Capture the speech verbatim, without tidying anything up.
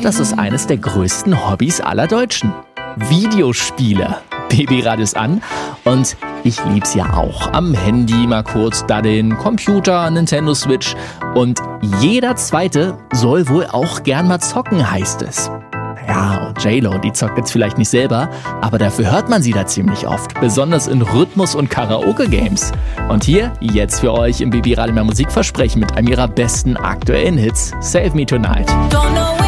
das ist eines der größten Hobbys aller Deutschen. Videospiele. B B-Radio ist an und ich lieb's ja auch. Am Handy mal kurz daddeln, Computer, Nintendo Switch und jeder Zweite soll wohl auch gern mal zocken, heißt es. Ja, und J-Lo, die zockt jetzt vielleicht nicht selber, aber dafür hört man sie da ziemlich oft, besonders in Rhythmus- und Karaoke-Games. Und hier, jetzt für euch im B B-Radio mehr Musikversprechen mit einem ihrer besten aktuellen Hits, Save Me Tonight.